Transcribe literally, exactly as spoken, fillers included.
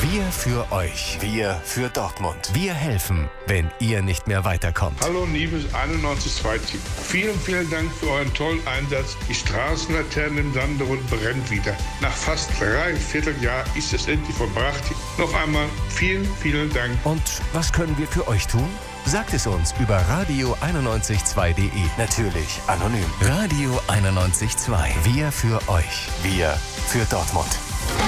Wir für euch. Wir für Dortmund. Wir helfen, wenn ihr nicht mehr weiterkommt. Hallo, liebes einundneunzig Komma zwei Team. Vielen, vielen Dank für euren tollen Einsatz. Die Straßenlaterne im Sanderund brennt wieder. Nach fast drei Vierteljahr ist es endlich vollbracht. Noch einmal vielen, vielen Dank. Und was können wir für euch tun? Sagt es uns über radio einundneunzig Komma zwei punkt de. Natürlich anonym. Radio einundneunzig Komma zwei. Wir für euch. Wir für Dortmund.